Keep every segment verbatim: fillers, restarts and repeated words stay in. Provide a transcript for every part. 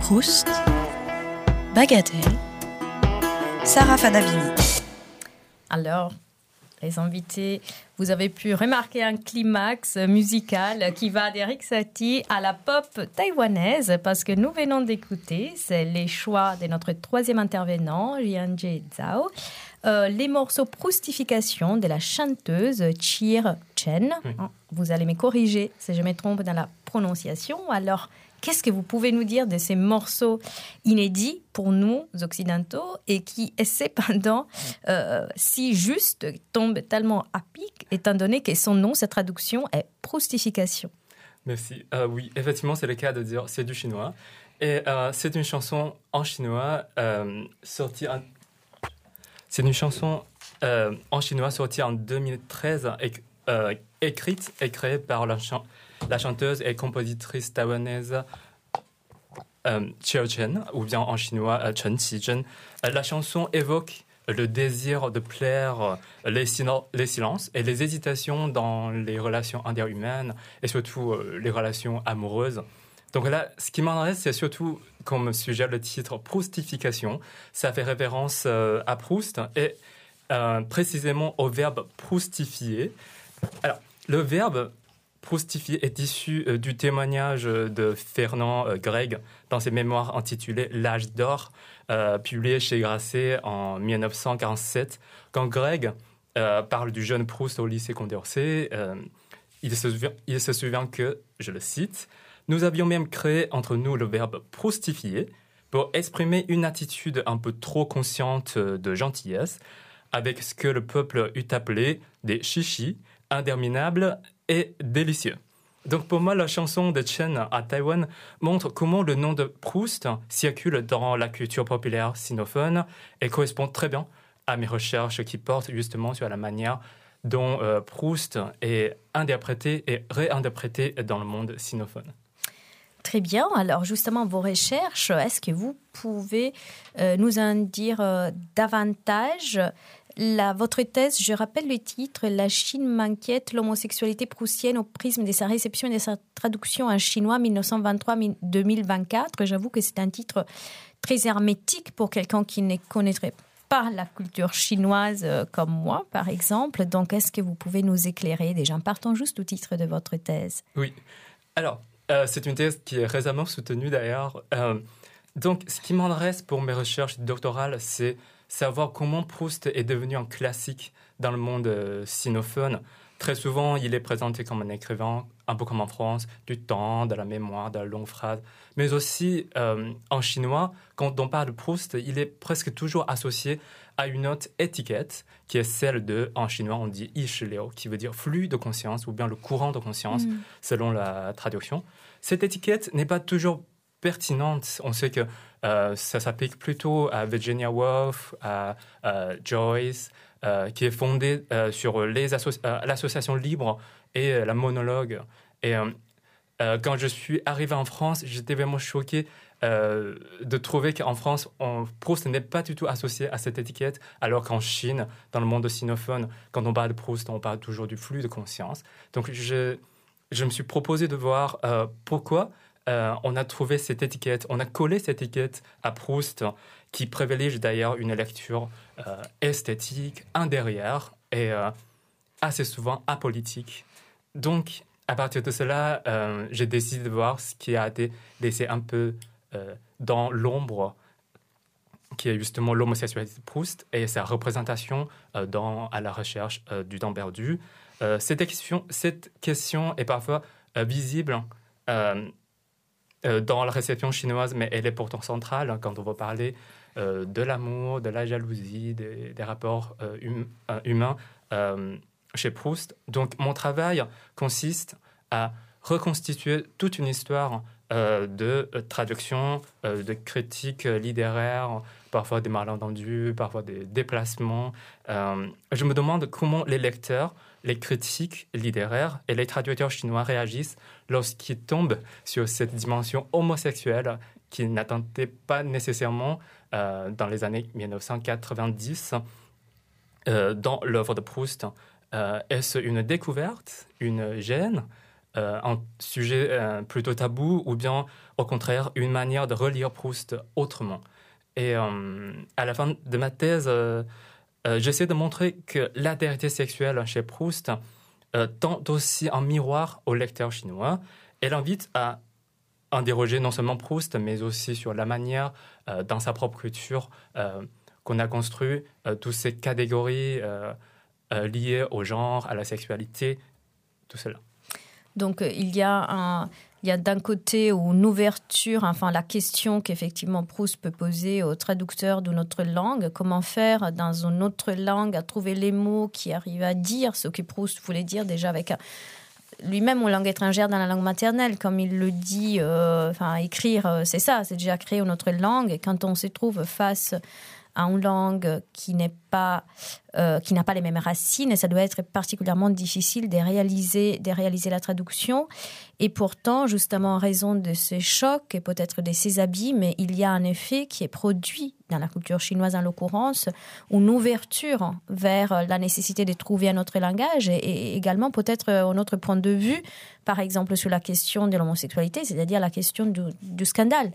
Proust, Bagatelle, Sarah Fadabini. Alors, les invités, vous avez pu remarquer un climax musical qui va d'Erik Satie à la pop taïwanaise, parce que nous venons d'écouter, c'est les choix de notre troisième intervenant, Jianjie Zhao, euh, les morceaux Proustification de la chanteuse Chir Chen. Oui. Vous allez me corriger si je me trompe dans la prononciation. Alors, qu'est-ce que vous pouvez nous dire de ces morceaux inédits pour nous, occidentaux, et qui, cependant, euh, si juste, tombent tellement à pic, étant donné que son nom, sa traduction est Proustification. Merci. Euh, oui, effectivement, c'est le cas de dire c'est du chinois. Et euh, c'est une chanson en chinois euh, sortie en... C'est une chanson euh, en chinois sortie en deux mille treize, et, euh, écrite et créée par la chanteuse. La chanteuse et compositrice taïwanaise euh, Chir Chen, ou bien en chinois euh, Chen Qizhen. Euh, la chanson évoque le désir de plaire, euh, les, sino- les silences et les hésitations dans les relations interhumaines et surtout euh, les relations amoureuses. Donc là, ce qui m'intéresse, c'est surtout, comme suggère le titre, Proustification. Ça fait référence euh, à Proust et euh, précisément au verbe proustifier. Alors, le verbe Proustifier est issu euh, du témoignage de Fernand euh, Gregg dans ses mémoires intitulées L'âge d'or, euh, publié chez Grasset en dix-neuf cent quarante-sept. Quand Gregg euh, parle du jeune Proust au lycée Condorcet, euh, il, se souvient, il se souvient que, je le cite, « Nous avions même créé entre nous le verbe proustifier pour exprimer une attitude un peu trop consciente de gentillesse avec ce que le peuple eût appelé des chichis interminables et délicieux. » Donc pour moi, la chanson de Chen à Taïwan montre comment le nom de Proust circule dans la culture populaire sinophone et correspond très bien à mes recherches qui portent justement sur la manière dont euh, Proust est interprété et réinterprété dans le monde sinophone. Très bien. Alors justement, vos recherches, est-ce que vous pouvez euh, nous en dire euh, davantage ? La, votre thèse, je rappelle le titre, « La Chine m'inquiète, l'homosexualité proustienne au prisme de sa réception et de sa traduction en chinois dix-neuf cent vingt-trois à deux mille vingt-quatre ». J'avoue que c'est un titre très hermétique pour quelqu'un qui ne connaîtrait pas la culture chinoise comme moi, par exemple. Donc, est-ce que vous pouvez nous éclairer déjà en partant juste au titre de votre thèse ? Oui. Alors, euh, c'est une thèse qui est récemment soutenue d'ailleurs. Euh, donc, ce qui m'intéresse pour mes recherches doctorales, c'est savoir comment Proust est devenu un classique dans le monde euh, sinophone. Très souvent, il est présenté comme un écrivain, un peu comme en France, du temps, de la mémoire, de la longue phrase. Mais aussi, euh, en chinois, quand on parle de Proust, il est presque toujours associé à une autre étiquette, qui est celle de, en chinois, on dit « yi shi liu », qui veut dire « flux de conscience » ou bien « le courant de conscience mmh. », selon la traduction. Cette étiquette n'est pas toujours pertinente. On sait que euh, ça s'applique plutôt à Virginia Woolf, à, à Joyce, euh, qui est fondée euh, sur les asso- euh, l'association libre et euh, la monologue. Et euh, euh, quand je suis arrivé en France, j'étais vraiment choqué euh, de trouver qu'en France, on, Proust n'est pas du tout associé à cette étiquette, alors qu'en Chine, dans le monde sinophone, quand on parle de Proust, on parle toujours du flux de conscience. Donc je, je me suis proposé de voir euh, pourquoi Euh, on a trouvé cette étiquette, on a collé cette étiquette à Proust, qui privilégie d'ailleurs une lecture euh, esthétique, un derrière, et euh, assez souvent apolitique. Donc, à partir de cela, euh, j'ai décidé de voir ce qui a été laissé un peu euh, dans l'ombre, qui est justement l'homosexualité de Proust et sa représentation euh, dans, à la recherche euh, du temps perdu. Euh, cette, question, cette question est parfois euh, visible euh, dans la réception chinoise, mais elle est pourtant centrale quand on va parler euh, de l'amour, de la jalousie, des, des rapports euh, hum, euh, humains euh, chez Proust. Donc, mon travail consiste à reconstituer toute une histoire euh, de euh, traduction, euh, de critique littéraire, parfois des malentendus, parfois des déplacements. Euh, je me demande comment les lecteurs, les critiques littéraires et les traducteurs chinois réagissent lorsqu'ils tombent sur cette dimension homosexuelle qu'ils n'attendaient pas nécessairement euh, dans les années dix-neuf cent quatre-vingt-dix euh, dans l'œuvre de Proust. Euh, est-ce une découverte, une gêne ? euh, un sujet euh, plutôt tabou ou bien, au contraire, une manière de relire Proust autrement. Et euh, à la fin de ma thèse, euh, euh, j'essaie de montrer que l'altérité sexuelle chez Proust euh, tend aussi un miroir au lecteur chinois. Elle invite à interroger non seulement Proust, mais aussi sur la manière, euh, dans sa propre culture, euh, qu'on a construit euh, toutes ces catégories euh, euh, liées au genre, à la sexualité, tout cela. Donc, euh, il y a un... Il y a d'un côté une ouverture, enfin la question qu'effectivement Proust peut poser aux traducteurs d'une autre langue, comment faire dans une autre langue à trouver les mots qui arrivent à dire ce que Proust voulait dire déjà avec un, lui-même une langue étrangère dans la langue maternelle, comme il le dit, euh, enfin écrire, euh, c'est ça, c'est déjà créer une autre langue. Et quand on se trouve face à une langue qui n'est pas, euh, qui n'a pas les mêmes racines, ça doit être particulièrement difficile de réaliser, de réaliser la traduction. Et pourtant, justement en raison de ces chocs et peut-être de ces abîmes, il y a un effet qui est produit dans la culture chinoise en l'occurrence, une ouverture vers la nécessité de trouver un autre langage et, et également peut-être un autre point de vue, par exemple sur la question de l'homosexualité, c'est-à-dire la question du, du scandale.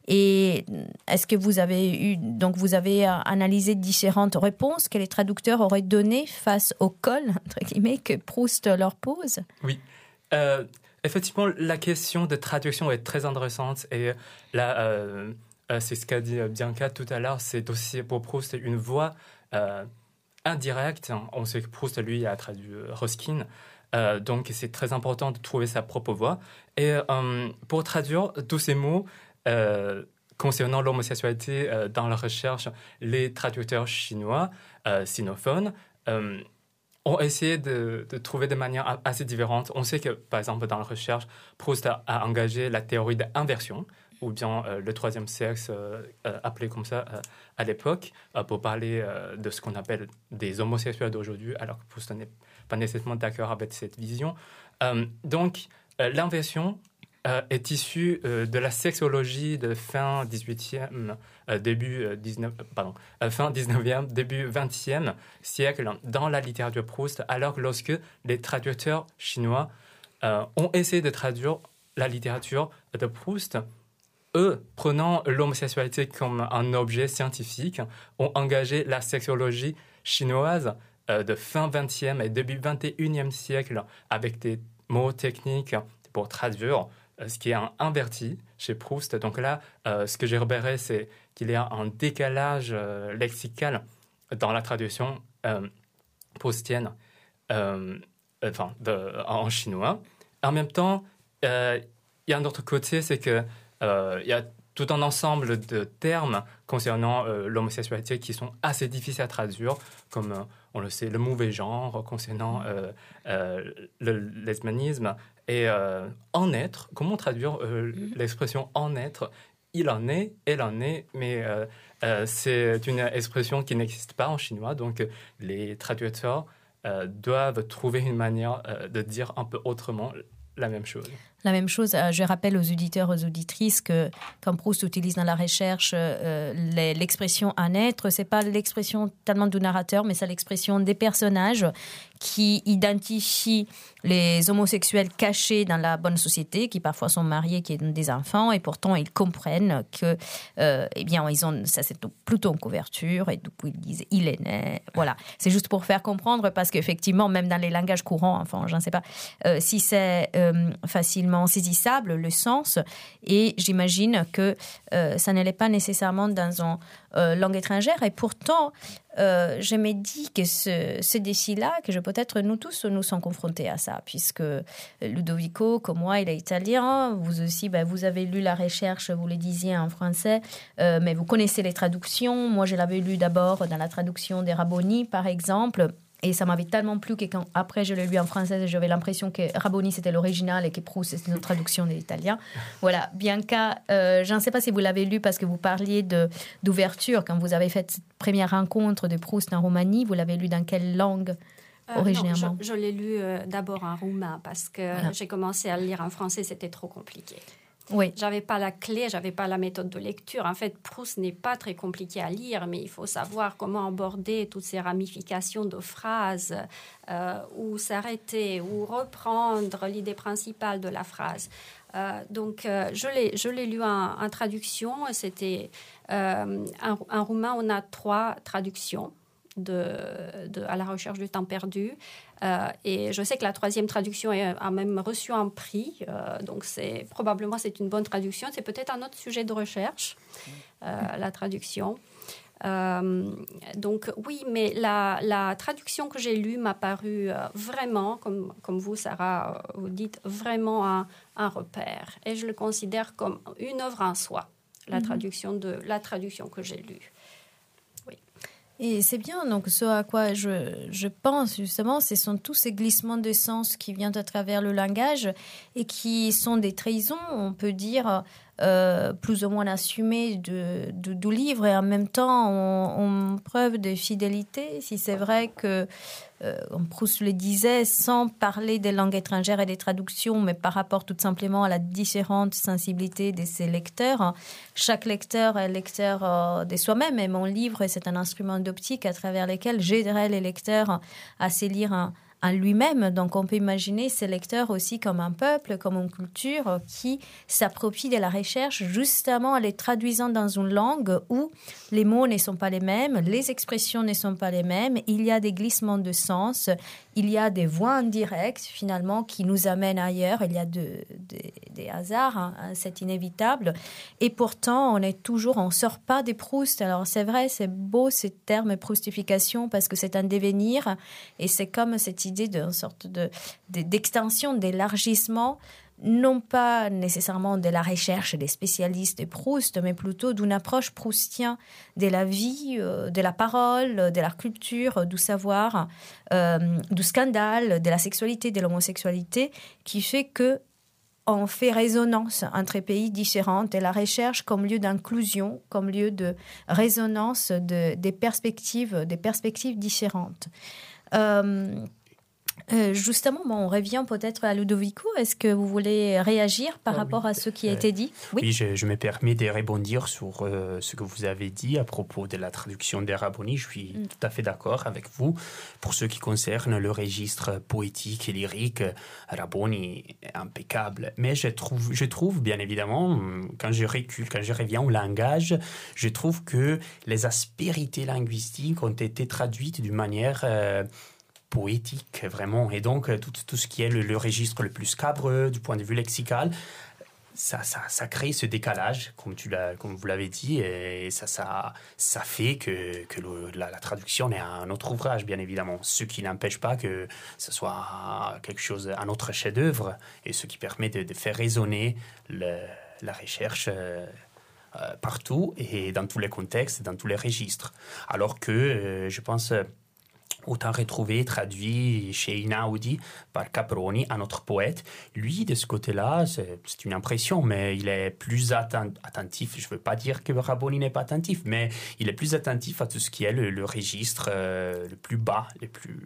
Et est-ce que vous avez eu, donc vous avez analysé différentes réponses que les traducteurs auraient données face au col, entre guillemets, que Proust leur pose? Oui. Euh, effectivement, la question de traduction est très intéressante et là, euh, c'est ce qu'a dit Bianca tout à l'heure, c'est aussi pour Proust une voix euh, indirecte. On sait que Proust, lui, a traduit Ruskin, euh, donc c'est très important de trouver sa propre voix. Et euh, pour traduire tous ces mots, Euh, concernant l'homosexualité euh, dans la recherche, les traducteurs chinois euh, sinophones euh, ont essayé de, de trouver de manière assez différente. On sait que, par exemple, dans la recherche, Proust a, a engagé la théorie d'inversion, ou bien euh, le troisième sexe, euh, euh, appelé comme ça euh, à l'époque, euh, pour parler euh, de ce qu'on appelle des homosexuels d'aujourd'hui, alors que Proust n'est pas nécessairement d'accord avec cette vision. Euh, donc, euh, l'inversion Euh, est issu euh, de la sexologie de fin dix-huitième, euh, début euh, dix-neuvième, pardon, euh, fin dix-neuvième, début vingtième siècle dans la littérature Proust, alors que lorsque les traducteurs chinois euh, ont essayé de traduire la littérature de Proust, eux, prenant l'homosexualité comme un objet scientifique, ont engagé la sexologie chinoise euh, de fin vingtième et début vingt et unième siècle avec des mots techniques pour traduire, ce qui est un inverti chez Proust. Donc là, euh, ce que j'ai repéré, c'est qu'il y a un décalage euh, lexical dans la traduction euh, proustienne euh, enfin, de, en chinois. En même temps, euh, il y a un autre côté, c'est qu'il euh, y a tout un ensemble de termes concernant euh, l'homosexualité qui sont assez difficiles à traduire, comme, euh, on le sait, le mauvais genre, concernant euh, euh, le lesbianisme. Et euh, en être, comment traduire euh, mmh. l'expression en être? Il en est, elle en est, mais euh, euh, c'est une expression qui n'existe pas en chinois, donc les traducteurs euh, doivent trouver une manière euh, de dire un peu autrement la même chose. La même chose, je rappelle aux auditeurs, aux auditrices que quand Proust utilise dans la recherche euh, les, l'expression en être, c'est pas l'expression tellement du narrateur, mais c'est l'expression des personnages qui identifient les homosexuels cachés dans la bonne société, qui parfois sont mariés, qui ont des enfants, et pourtant ils comprennent que, euh, eh bien, ils ont, ça c'est plutôt une couverture, et du coup ils disent il est né. Voilà, c'est juste pour faire comprendre, parce qu'effectivement, même dans les langages courants, enfin, je ne sais pas euh, si c'est euh, facilement saisissable le sens, et j'imagine que euh, ça ne l'est pas nécessairement dans une euh, langue étrangère, et pourtant euh, je me dis que ce, ce défi-là, que je, peut-être nous tous nous sommes confrontés à ça, puisque Ludovico, comme moi, il est italien, vous aussi, ben, vous avez lu la recherche, vous le disiez en français, euh, mais vous connaissez les traductions. Moi je l'avais lu d'abord dans la traduction des Raboni par exemple. Et ça m'avait tellement plu que quand après je l'ai lu en français, j'avais l'impression que Raboni c'était l'original et que Proust c'était une traduction de l'italien. Voilà, Bianca, euh, je ne sais pas si vous l'avez lu parce que vous parliez de, d'ouverture. Quand vous avez fait cette première rencontre de Proust en Roumanie, vous l'avez lu dans quelle langue euh, originairement? Non, je, je l'ai lu euh, d'abord en roumain parce que voilà. J'ai commencé à le lire en français, c'était trop compliqué. Oui. J'avais pas la clé, j'avais pas la méthode de lecture. En fait, Proust n'est pas très compliqué à lire, mais il faut savoir comment aborder toutes ces ramifications de phrases, euh, où s'arrêter, où reprendre l'idée principale de la phrase. Euh, donc, euh, je l'ai, je l'ai lu en, en traduction. C'était euh, en, en roumain, on a trois traductions de, de À la recherche du temps perdu. Euh, et je sais que la troisième traduction est, a même reçu un prix. Euh, donc, c'est, probablement, c'est une bonne traduction. C'est peut-être un autre sujet de recherche, euh, la traduction. Euh, donc, oui, mais la, la traduction que j'ai lue m'a paru euh, vraiment, comme, comme vous, Sarah, vous dites, vraiment un, un repère. Et je le considère comme une œuvre en soi, la, mm-hmm. traduction, de, la traduction que j'ai lue. Et c'est bien, donc ce à quoi je, je pense justement, ce sont tous ces glissements de sens qui viennent à travers le langage et qui sont des trahisons, on peut dire, euh, plus ou moins assumées de, de, du livre et en même temps on, on preuve de fidélité. Si c'est vrai que, euh, Proust le disait, sans parler des langues étrangères et des traductions, mais par rapport tout simplement à la différente sensibilité de ses lecteurs. Chaque lecteur est lecteur euh, de soi-même et mon livre, c'est un instrument d'optique à travers lequel j'aiderai les lecteurs à se lire un, en lui-même. Donc, on peut imaginer ces lecteurs aussi comme un peuple, comme une culture qui s'approprie de la recherche, justement en les traduisant dans une langue où les mots ne sont pas les mêmes, les expressions ne sont pas les mêmes, il y a des glissements de sens, il y a des voix indirectes, finalement, qui nous amènent ailleurs, il y a de, de, des hasards, hein, c'est inévitable. Et pourtant, on est toujours, on ne sort pas des Proust. Alors, c'est vrai, c'est beau ce terme proustification parce que c'est un devenir et c'est comme cette idée d'une sorte de, de, d'extension, d'élargissement, non pas nécessairement de la recherche des spécialistes de Proust, mais plutôt d'une approche proustienne de la vie, euh, de la parole, de la culture, du savoir, euh, du scandale, de la sexualité, de l'homosexualité, qui fait que on fait résonance entre pays différents et la recherche comme lieu d'inclusion, comme lieu de résonance de, des perspectives, des perspectives différentes. Euh, Euh, justement, bon, on revient peut-être à Ludovico. Est-ce que vous voulez réagir par oh, rapport oui. à ce qui a euh, été dit? Oui, oui je, je me permets de rebondir sur euh, ce que vous avez dit à propos de la traduction des Raboni. Je suis mm. tout à fait d'accord avec vous. Pour ce qui concerne le registre poétique et lyrique, Raboni est impeccable. Mais je trouve, je trouve, bien évidemment, quand je recule, quand je reviens au langage, je trouve que les aspérités linguistiques ont été traduites d'une manière... Euh, poétique, vraiment. Et donc, tout, tout ce qui est le, le registre le plus scabreux du point de vue lexical, ça, ça, ça crée ce décalage, comme, tu l'as, comme vous l'avez dit, et ça, ça, ça fait que, que le, la, la traduction est un autre ouvrage, bien évidemment. Ce qui n'empêche pas que ce soit quelque chose, un autre chef-d'œuvre, et ce qui permet de, de faire résonner le, la recherche euh, euh, partout, et dans tous les contextes, dans tous les registres. Alors que, euh, je pense... autant retrouvé, traduit chez Einaudi par Caproni, un autre poète. Lui, de ce côté-là, c'est, c'est une impression, mais il est plus atten- attentif. Je ne veux pas dire que Raboni n'est pas attentif, mais il est plus attentif à tout ce qui est le, le registre euh, le plus bas, le plus,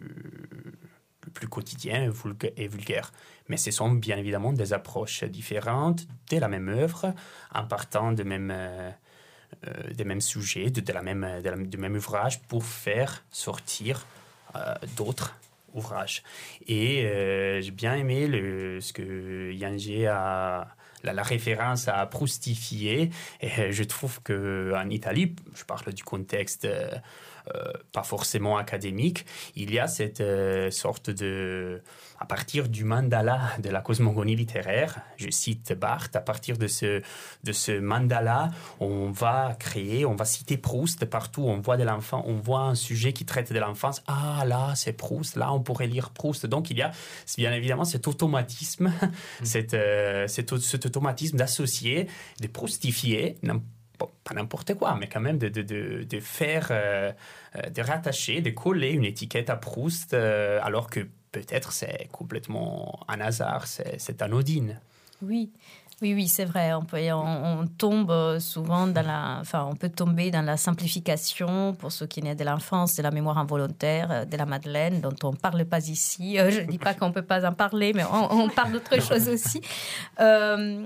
le plus quotidien et vulgaire. Mais ce sont bien évidemment des approches différentes de la même œuvre, en partant de même... Euh, Euh, des mêmes sujets, de, de la même, de la, du même ouvrage pour faire sortir euh, d'autres ouvrages. Et euh, j'ai bien aimé le, ce que Yangé a... La, la référence à proustifier. Et je trouve qu'en Italie, je parle du contexte euh, euh, pas forcément académique, il y a cette euh, sorte de... À partir du mandala de la cosmogonie littéraire, je cite Barthes, à partir de ce, de ce mandala, on va créer, on va citer Proust partout, on voit de l'enfant, on voit un sujet qui traite de l'enfance. Ah, là, c'est Proust, là, on pourrait lire Proust. Donc, il y a bien évidemment cet automatisme, mmh. cet, euh, cet, cet automatisme d'associer, de proustifier, bon, pas n'importe quoi, mais quand même de, de, de, de faire, euh, de rattacher, de coller une étiquette à Proust, euh, alors que peut-être c'est complètement un hasard, c'est, c'est anodine. Oui, oui, oui, c'est vrai. On, peut, on, on tombe souvent dans la... Enfin, on peut tomber dans la simplification pour ce qui est de l'enfance, de la mémoire involontaire, de la Madeleine, dont on ne parle pas ici. Je ne dis pas qu'on ne peut pas en parler, mais on, on parle d'autre chose aussi. Euh,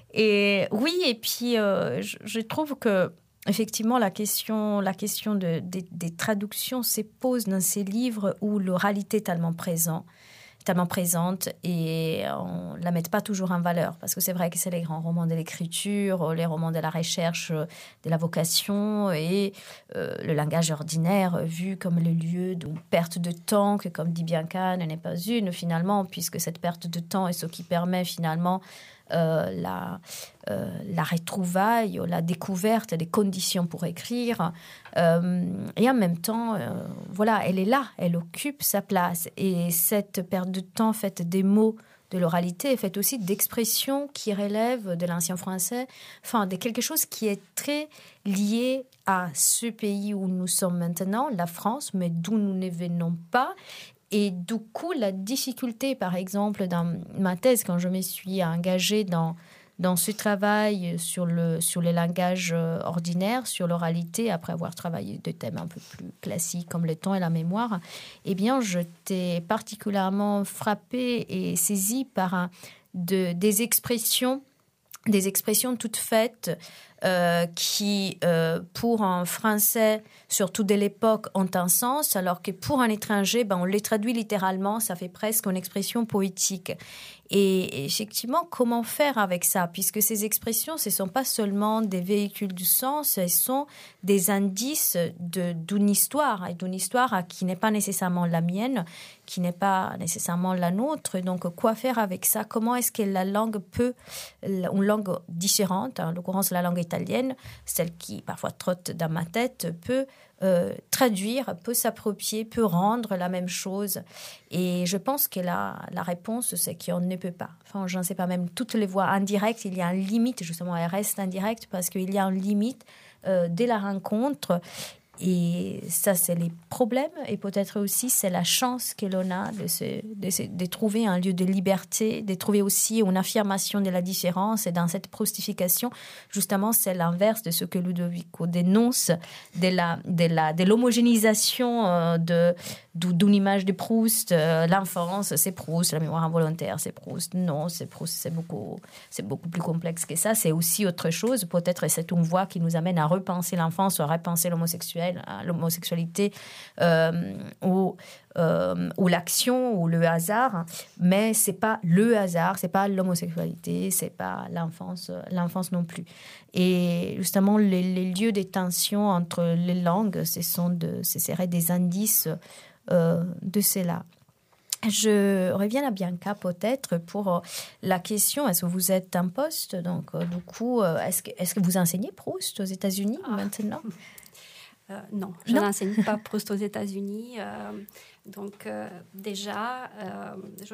Et oui, et puis euh, je, je trouve que effectivement la question, la question de, de, des traductions se pose dans ces livres où l'oralité est tellement présente. tellement présente et on ne la met pas toujours en valeur. Parce que c'est vrai que c'est les grands romans de l'écriture, les romans de la recherche, de la vocation et euh, le langage ordinaire vu comme le lieu d'une perte de temps que, comme dit Bianca, ne n'est pas une finalement, puisque cette perte de temps est ce qui permet finalement Euh, la, euh, la retrouvaille, la découverte des conditions pour écrire. Euh, et en même temps, euh, voilà, elle est là, elle occupe sa place. Et cette perte de temps faite des mots de l'oralité est faite aussi d'expressions qui relèvent de l'ancien français, enfin, de quelque chose qui est très lié à ce pays où nous sommes maintenant, la France, mais d'où nous ne venons pas. Et du coup, la difficulté, par exemple, dans ma thèse, quand je me suis engagée dans, dans ce travail sur, le, sur les langages ordinaires, sur l'oralité, après avoir travaillé des thèmes un peu plus classiques comme le temps et la mémoire, eh bien, j'étais particulièrement frappée et saisie par un, de, des expressions, des expressions toutes faites Euh, qui, euh, pour un Français, surtout de l'époque, ont un sens, alors que pour un étranger, ben, on les traduit littéralement, ça fait presque une expression poétique. Et effectivement, comment faire avec ça? Puisque ces expressions, ce ne sont pas seulement des véhicules du sens, elles sont des indices de, d'une histoire, et d'une histoire qui n'est pas nécessairement la mienne, qui n'est pas nécessairement la nôtre. Donc, quoi faire avec ça? Comment est-ce que la langue peut, une langue différente, en l'occurrence la langue italienne, celle qui parfois trotte dans ma tête, peut euh, traduire, peut s'approprier, peut rendre la même chose. Et je pense que la, la réponse, c'est qu'on ne peut pas. Enfin, je ne sais pas, même toutes les voix indirectes, il y a une limite, justement, elles restent indirectes parce qu'il y a une limite euh, dès la rencontre. Et ça, c'est les problèmes. Et peut-être aussi, c'est la chance que l'on a de, se, de, se, de trouver un lieu de liberté, de trouver aussi une affirmation de la différence. Et dans cette proustification, justement, c'est l'inverse de ce que Ludovico dénonce, de, la, de, la, de l'homogénéisation euh, de, d'une image de Proust. Euh, l'enfance, c'est Proust. La mémoire involontaire, c'est Proust. Non, c'est Proust. C'est beaucoup, c'est beaucoup plus complexe que ça. C'est aussi autre chose. Peut-être c'est une voie qui nous amène à repenser l'enfance, à repenser l'homosexuel, l'homosexualité euh, ou, euh, ou l'action ou le hasard, mais c'est pas le hasard, c'est pas l'homosexualité, c'est pas l'enfance, l'enfance non plus. Et justement, les, les lieux de tension entre les langues, ce, sont de, ce seraient des indices euh, de cela. Je reviens à Bianca peut-être pour la question, est-ce que vous êtes en poste? Donc, du coup, est-ce que, est-ce que vous enseignez Proust aux États-Unis ah. maintenant? Euh, non, je non. n'enseigne pas Proust aux États-Unis. Euh, donc, euh, déjà, euh, je,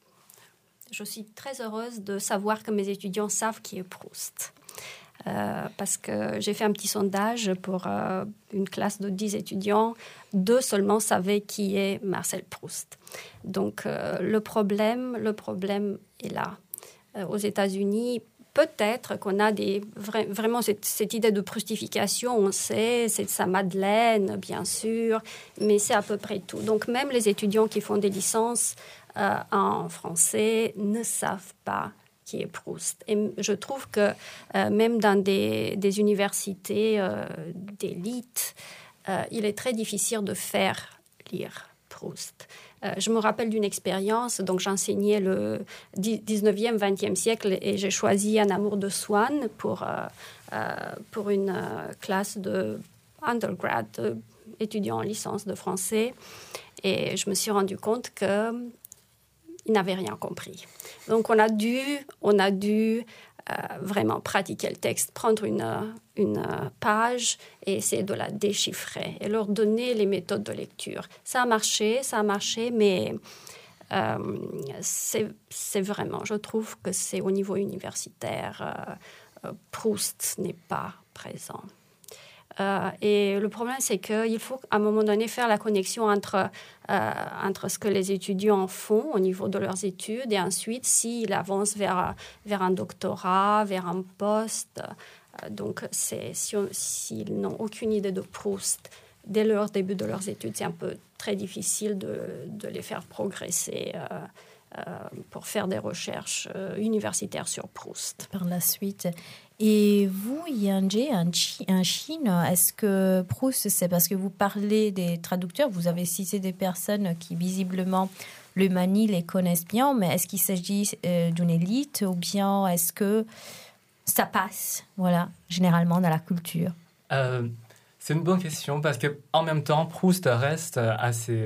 je suis très heureuse de savoir que mes étudiants savent qui est Proust. Euh, parce que j'ai fait un petit sondage pour euh, une classe de dix étudiants. Deux seulement savaient qui est Marcel Proust. Donc, euh, le problème, le problème est là. Euh, aux États-Unis, peut-être qu'on a des, vra- vraiment cette, cette idée de proustification, on sait, c'est sa Madeleine, bien sûr, mais c'est à peu près tout. Donc, même les étudiants qui font des licences euh, en français ne savent pas qui est Proust. Et je trouve que euh, même dans des, des universités euh, d'élite, euh, il est très difficile de faire lire Proust. Euh, je me rappelle d'une expérience, donc j'enseignais le dix-neuvième, vingtième siècle et j'ai choisi Un amour de Swann pour, euh, euh, pour une euh, classe de undergrad, euh, étudiants en licence de français. Et je me suis rendu compte que ils n'avaient rien compris. Donc, on a dû, on a dû euh, vraiment pratiquer le texte, prendre une, une page et essayer de la déchiffrer et leur donner les méthodes de lecture. Ça a marché, ça a marché, mais euh, c'est, c'est vraiment, je trouve que c'est au niveau universitaire, euh, Proust n'est pas présent. Euh, et le problème, c'est qu'il faut à un moment donné faire la connexion entre, euh, entre ce que les étudiants font au niveau de leurs études et ensuite s'ils avancent vers, vers un doctorat, vers un poste. Euh, donc, c'est, si on, s'ils n'ont aucune idée de Proust dès leur début de leurs études, c'est un peu très difficile de, de les faire progresser euh, euh, pour faire des recherches euh, universitaires sur Proust. Par la suite. Et vous, Yangé, en Chine, est-ce que Proust, c'est parce que vous parlez des traducteurs, vous avez cité des personnes qui visiblement le manient, les connaissent bien, mais est-ce qu'il s'agit euh, d'une élite ou bien est-ce que ça passe, voilà, généralement dans la culture? Euh, c'est une bonne question parce qu'en même temps, Proust reste assez